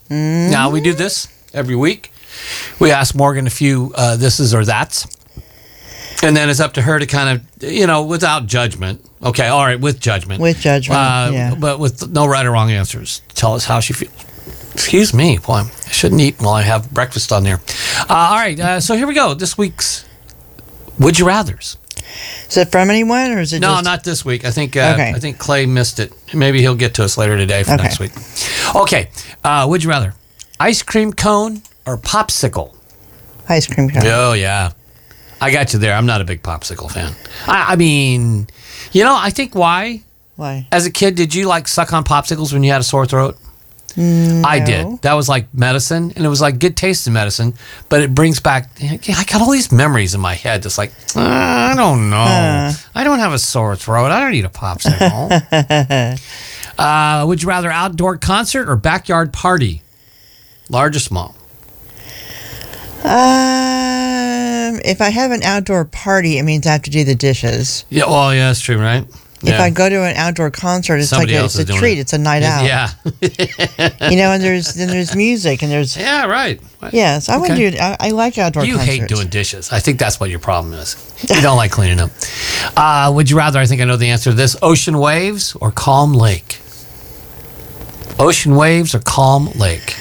Now, we do this every week. We ask Morgan a few thises or that's. And then it's up to her to kind of, without judgment. Okay, all right, with judgment. With judgment, yeah. But with no right or wrong answers. Tell us how she feels. Excuse me. Boy, I shouldn't eat while I have breakfast on there. All right, so here we go. This week's Would You Rathers. Is it from anyone, or is it No, just... not this week. I think Okay. I think Clay missed it. Maybe he'll get to us later today for next week. Okay, would you rather? Ice cream cone or popsicle? Ice cream cone. Oh, yeah. I got you there. I'm not a big popsicle fan. I mean, I think why? Why? As a kid, did you suck on popsicles when you had a sore throat? No. I did. That was like medicine, and it was like good tasting medicine, but it brings back, I got all these memories in my head that's like, I don't know. I don't have a sore throat. I don't need a popsicle. Would you rather outdoor concert or backyard party? Large or small? If I have an outdoor party, it means I have to do the dishes. Yeah, well, yeah, that's true, right? If I go to an outdoor concert, it's it's a treat. It's a night out. Yeah. And there's music and there's... Yeah, right. Yes, I would do it. I like outdoor concerts. You hate doing dishes. I think that's what your problem is. You don't like cleaning up. Would you rather, I think I know the answer to this, ocean waves or calm lake? Ocean waves or calm lake?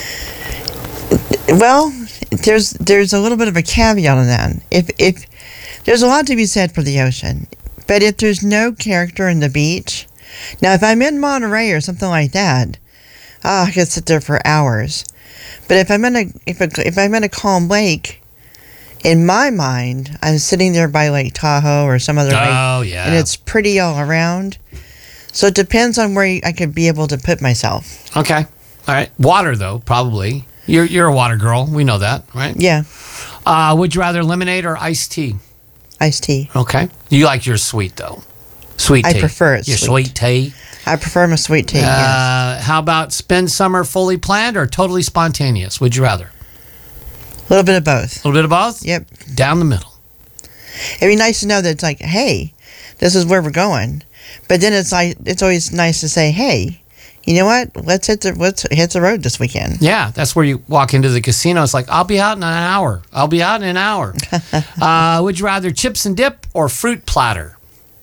Well, there's a little bit of a caveat on that. If there's a lot to be said for the ocean, but if there's no character in the beach, now if I'm in Monterey or something like that, I could sit there for hours. But if I'm in a calm lake, in my mind, I'm sitting there by Lake Tahoe or some other lake, yeah, and it's pretty all around. So it depends on where I could be able to put myself. Okay, all right. Water though, probably. You're a water girl. We know that, right? Yeah. Would you rather lemonade or iced tea? Iced tea. Okay. You like yours sweet though. Sweet tea. I prefer it your sweet. Sweet tea. I prefer my sweet tea. Yes. How about spend summer fully planned or totally spontaneous? Would you rather? A little bit of both. A little bit of both? Yep. Down the middle. It'd be nice to know that it's like, hey, this is where we're going. But then it's always nice to say, hey, you know what? Let's hit the road this weekend. Yeah, that's where you walk into the casino. It's like, I'll be out in an hour. I'll be out in an hour. Would you rather chips and dip or fruit platter?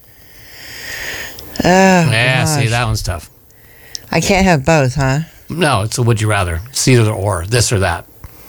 Oh, yeah, gosh. see, that one's tough. I can't have both, huh? No, it's a would you rather. It's either or, this or that.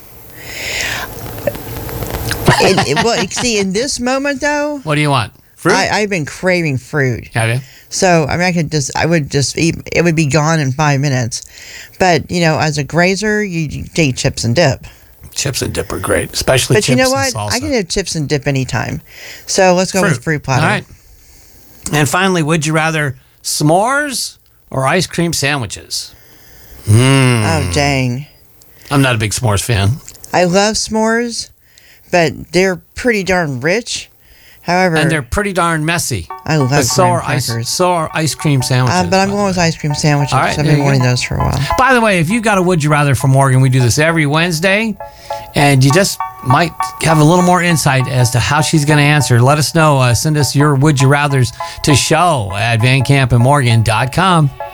Well, see, in this moment though, what do you want? Fruit? I've been craving fruit. Have you? So I mean, I would just eat. It would be gone in 5 minutes. But as a grazer, you take chips and dip. Chips and dip are great, especially but chips and salsa. But you know what? I can have chips and dip anytime. So let's go with fruit platter. All right. And finally, would you rather s'mores or ice cream sandwiches? Oh, dang. I'm not a big s'mores fan. I love s'mores, but they're pretty darn rich. However... And they're pretty darn messy. I love graham crackers. So are ice cream sandwiches. But I'm going with ice cream sandwiches. All right, I've been wanting those for a while. By the way, if you've got a Would You Rather from Morgan, we do this every Wednesday, and you just might have a little more insight as to how she's going to answer. Let us know. Send us your Would You Rathers to show@vancampandmorgan.com.